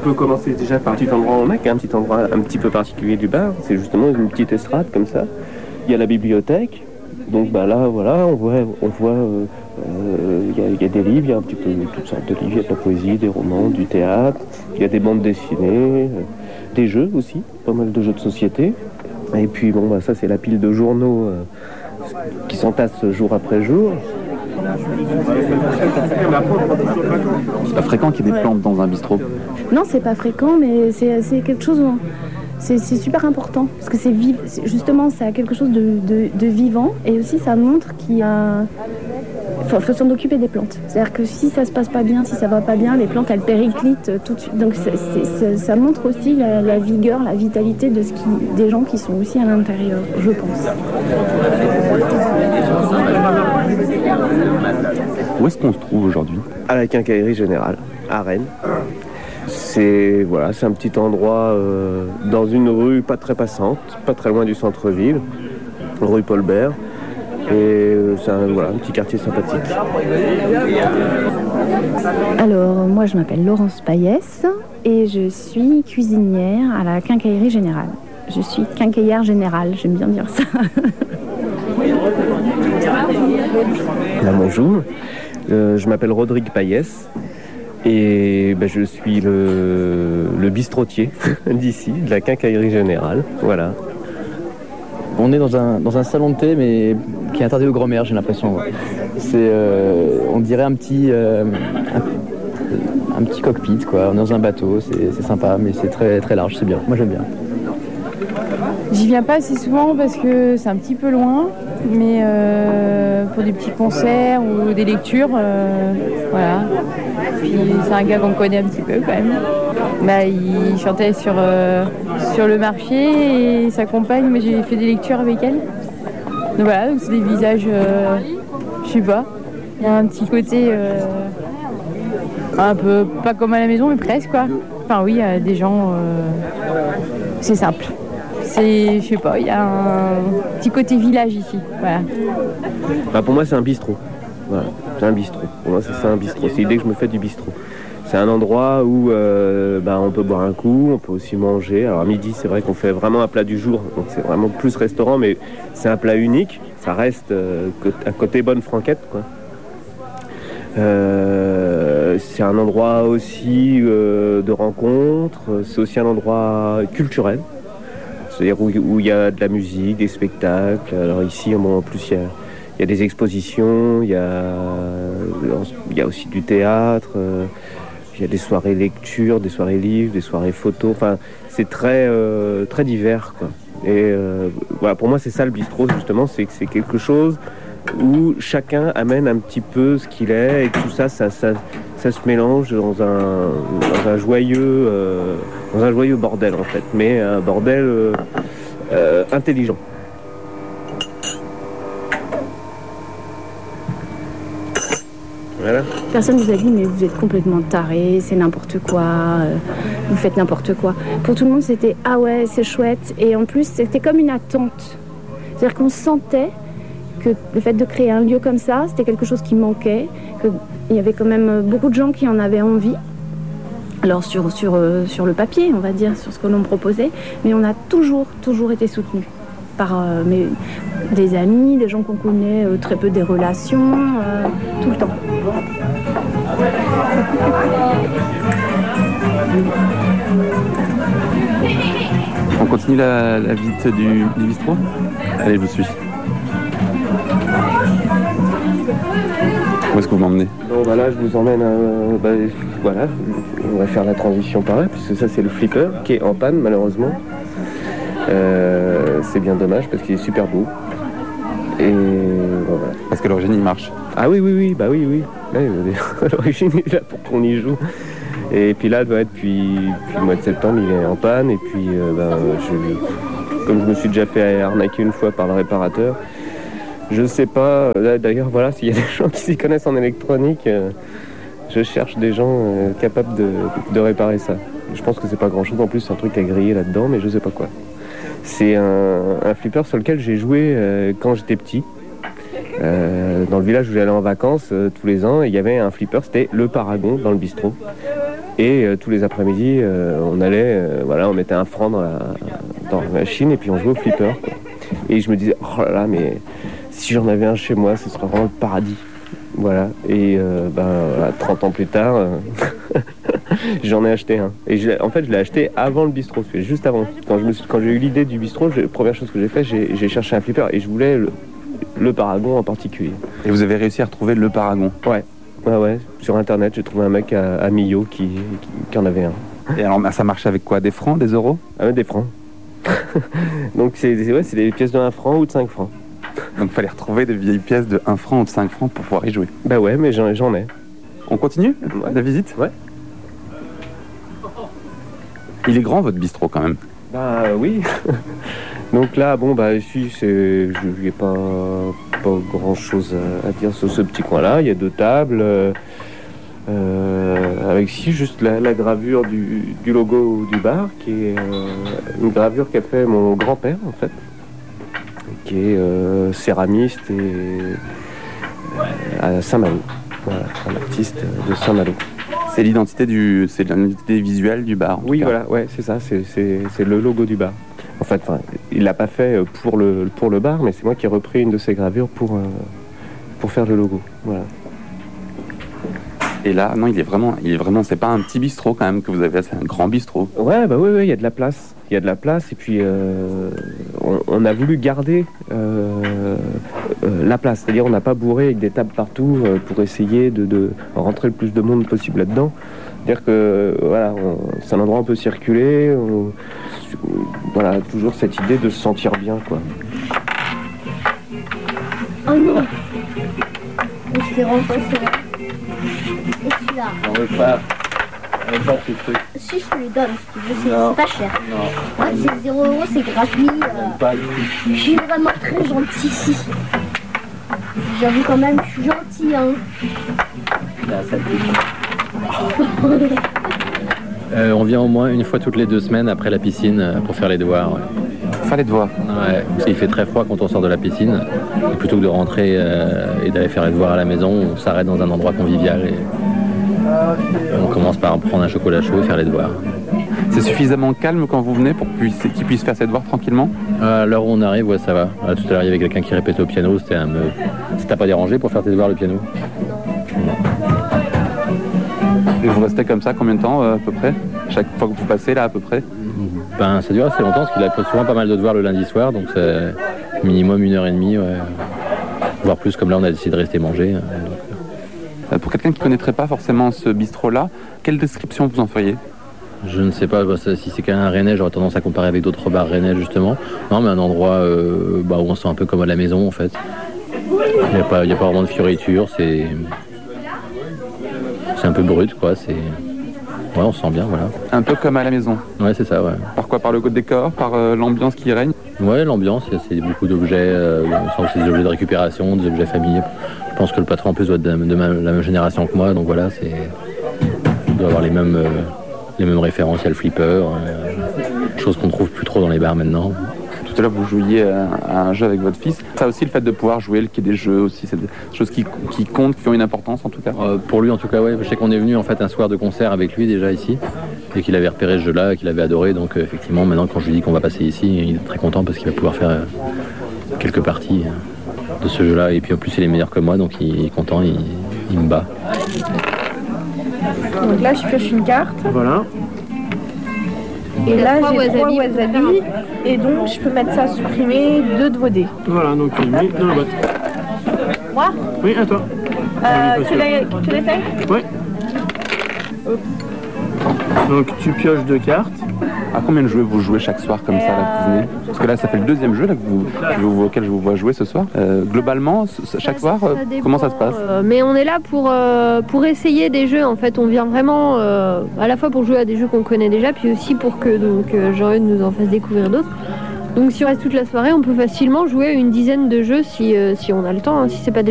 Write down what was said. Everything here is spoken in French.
peut commencer déjà par un petit endroit en un petit endroit un petit peu particulier du bar. C'est justement une petite estrade comme ça. Il y a la bibliothèque. Donc là, voilà, on voit, il y a des livres, il y a un petit peu toutes sortes de livres. Il y a de la poésie, des romans, du théâtre. Il y a des bandes dessinées, des jeux aussi, pas mal de jeux de société. Et puis ça c'est la pile de journaux qui s'entassent jour après jour. C'est pas fréquent qu'il y ait des plantes dans un bistrot. Non, c'est pas fréquent, mais c'est quelque chose. C'est super important parce que justement, ça a quelque chose de vivant et aussi ça montre qu'il y a. Faut s'en occuper des plantes. C'est-à-dire que si ça se passe pas bien, si ça va pas bien, les plantes elles périclitent tout de suite. Donc ça montre aussi la vigueur, la vitalité des gens qui sont aussi à l'intérieur, je pense. Où est-ce qu'on se trouve aujourd'hui ? À la Quincaillerie Générale, à Rennes. C'est un petit endroit dans une rue pas très passante, pas très loin du centre-ville, rue Paul Bert. Et c'est un petit quartier sympathique. Alors, moi je m'appelle Laurence Payès et je suis cuisinière à la Quincaillerie Générale. Je suis quincaillère générale, j'aime bien dire ça. Bonjour, je m'appelle Rodrigue Payès et je suis le bistrotier d'ici, de la Quincaillerie Générale. Voilà. On est dans un salon de thé, mais qui est interdit aux grand-mères, j'ai l'impression. C'est, on dirait un petit cockpit, quoi. On est dans un bateau, c'est sympa, mais c'est très, très large, c'est bien. Moi, j'aime bien. J'y viens pas assez souvent parce que c'est un petit peu loin, mais pour des petits concerts ou des lectures, voilà. Puis c'est un gars qu'on connaît un petit peu quand même. Il chantait sur le marché et sa compagne, mais j'ai fait des lectures avec elle. Donc voilà, donc c'est des visages, je sais pas, il y a un petit côté un peu pas comme à la maison, mais presque quoi. Enfin oui, il y a des gens, c'est simple. Je sais pas, il y a un petit côté village ici, voilà. Pour moi c'est un bistrot, voilà, c'est un bistrot. Pour moi c'est un bistrot, c'est l'idée que je me fais du bistrot. C'est un endroit où on peut boire un coup, on peut aussi manger. Alors à midi, c'est vrai qu'on fait vraiment un plat du jour, donc c'est vraiment plus restaurant, mais c'est un plat unique. Ça reste à côté bonne franquette, quoi. C'est un endroit aussi de rencontre. C'est aussi un endroit culturel, c'est-à-dire où il y a de la musique, des spectacles. Alors ici, en plus, il y a des expositions, il y a aussi du théâtre. Il y a des soirées lecture, des soirées livres, des soirées photos. Enfin, c'est très, très divers, quoi. Et pour moi, c'est ça le bistrot, justement. C'est que c'est quelque chose où chacun amène un petit peu ce qu'il est. Et tout ça se mélange dans un joyeux bordel, en fait. Mais un bordel intelligent. Voilà. Personne vous a dit mais vous êtes complètement taré, c'est n'importe quoi, vous faites n'importe quoi. Pour tout le monde c'était ah ouais c'est chouette et en plus c'était comme une attente. C'est-à-dire qu'on sentait que le fait de créer un lieu comme ça c'était quelque chose qui manquait, qu'il y avait quand même beaucoup de gens qui en avaient envie. Alors sur le papier on va dire, sur ce que l'on proposait, mais on a toujours été soutenus par des amis, des gens qu'on connaît, très peu des relations, tout le temps. On continue la visite du bistrot ? Allez, je vous suis. Où est-ce que vous m'emmenez ? Là, je vous emmène, voilà, on va faire la transition par là, puisque ça c'est le flipper qui est en panne malheureusement. C'est bien dommage parce qu'il est super beau. Et voilà. Parce qu'à l'origine il marche. Ah oui. Ouais, à l'origine il est là pour qu'on y joue. Et puis là, depuis le mois de septembre, il est en panne. Et puis, comme je me suis déjà fait arnaquer une fois par le réparateur, je sais pas. Là, d'ailleurs, voilà, s'il y a des gens qui s'y connaissent en électronique, je cherche des gens capables de réparer ça. Je pense que c'est pas grand-chose. En plus, c'est un truc à griller là-dedans, mais je sais pas quoi. C'est un flipper sur lequel j'ai joué quand j'étais petit. Dans le village où j'allais en vacances tous les ans, il y avait un flipper, c'était le Paragon dans le bistrot. Et tous les après-midi, on allait, on mettait un franc dans la machine et puis on jouait au flipper, quoi. Et je me disais, oh là là, mais si j'en avais un chez moi, ce serait vraiment le paradis. Voilà. Et 30 ans plus tard, j'en ai acheté un. Et je l'ai acheté avant le bistrot, juste avant. Quand j'ai eu l'idée du bistrot, la première chose que j'ai fait, j'ai cherché un flipper et je voulais le Paragon en particulier. Et vous avez réussi à retrouver le Paragon? Ouais. Sur internet, j'ai trouvé un mec à Millau qui en avait un. Et alors ça marche avec quoi? Des francs, des euros? Ah ouais, des francs. Donc c'est des pièces de 1 franc ou de 5 francs. Donc il fallait retrouver des vieilles pièces de 1 franc ou de 5 francs pour pouvoir y jouer. Bah ouais, mais j'en ai. On continue la visite? Ouais. Il est grand votre bistrot quand même? Bah oui. Donc là, ici, il n'y a pas grand chose à dire sur ce petit coin-là. Il y a 2 tables, avec ici juste la gravure du logo du bar, qui est une gravure qu'a fait mon grand-père, en fait, qui est céramiste à Saint-Malo. Voilà, un artiste de Saint-Malo. C'est l'identité visuelle du bar. Oui, voilà, ouais, c'est ça, c'est le logo du bar. En fait, il l'a pas fait pour le bar, mais c'est moi qui ai repris une de ses gravures pour faire le logo. Voilà. Et là, non, il est vraiment, c'est pas un petit bistrot quand même que vous avez, c'est un grand bistrot. Ouais, oui, il y a de la place. Il y a de la place et puis on a voulu garder la place. C'est-à-dire on n'a pas bourré avec des tables partout pour essayer de rentrer le plus de monde possible là-dedans. C'est-à-dire que c'est un endroit où on peut circuler. Toujours cette idée de se sentir bien, quoi. Oh non! Je t'ai renforcé. Et celui-là? On veut pas ce truc. Si je te le donne, si tu veux, c'est pas cher. Non. C'est 0 €, c'est gratuit. Je suis vraiment très gentil ici. J'avoue quand même, je suis gentil, hein. Là, ça on vient au moins une fois toutes les 2 semaines après la piscine pour faire les devoirs. Ouais. Fallait te voir. Ouais, parce qu'il fait très froid quand on sort de la piscine. Et plutôt que de rentrer et d'aller faire les devoirs à la maison, on s'arrête dans un endroit convivial et on commence par prendre un chocolat chaud et faire les devoirs. C'est suffisamment calme quand vous venez pour qu'il puisse faire ses devoirs tranquillement? À l'heure où on arrive, ouais, ça va. Tout à l'heure, il y avait quelqu'un qui répétait au piano. Ça t'a pas dérangé pour faire tes devoirs le piano? Et vous restez comme ça combien de temps à peu près? Chaque fois que vous passez là à peu près? Ça dure assez longtemps parce qu'il a souvent pas mal de devoirs le lundi soir, donc c'est minimum 1h30, ouais. Voire plus, comme là on a décidé de rester manger. Pour quelqu'un qui ne connaîtrait pas forcément ce bistrot-là, quelle description vous en feriez? Je ne sais pas, si c'est qu'un Rennais, j'aurais tendance à comparer avec d'autres bars rennais justement. Non, mais un endroit où on se sent un peu comme à la maison en fait. Il n'y a pas vraiment de fioritures, c'est un peu brut quoi, ouais, on se sent bien, voilà. Un peu comme à la maison? Ouais, c'est ça, ouais. Par quoi? Par le décor? Par l'ambiance qui règne? Ouais, l'ambiance, c'est beaucoup d'objets, on sent que c'est des objets de récupération, des objets familiers. Je pense que le patron en plus doit être de la même génération que moi, donc voilà, il doit avoir les mêmes références, il y a le flipper, chose qu'on trouve plus trop dans les bars maintenant. Tout à l'heure, vous jouiez à un jeu avec votre fils. Ça aussi, le fait de pouvoir jouer, qu'il y ait des jeux aussi, c'est des choses qui comptent, qui ont une importance en tout cas. Pour lui en tout cas, ouais. Je sais qu'on est venu en fait un soir de concert avec lui déjà ici et qu'il avait repéré ce jeu-là, qu'il avait adoré. Donc effectivement, maintenant quand je lui dis qu'on va passer ici, il est très content parce qu'il va pouvoir faire quelques parties de ce jeu-là. Et puis en plus, il est meilleur que moi, donc il est content, il me bat. Donc là, je pioche une carte. Voilà. Et là, j'ai 3 wasabi. Et donc, je peux mettre ça à supprimer 2 de vos dés. Voilà, donc il met dans la boîte. Moi? Oui, à toi. Tu l'essayes? Oui. Donc, tu pioches 2 cartes. À combien de jeux vous jouez chaque soir comme ça, là, que vous venez? Parce que là, ça fait le 2e jeu là, auquel je vous vois jouer ce soir. Globalement, chaque soir, comment ça se passe? Mais on est là pour essayer des jeux. En fait, on vient vraiment à la fois pour jouer à des jeux qu'on connaît déjà, puis aussi pour que Jean-Eudes nous en fasse découvrir d'autres. Donc si on reste toute la soirée, on peut facilement jouer à une dizaine de jeux si on a le temps, hein, si c'est pas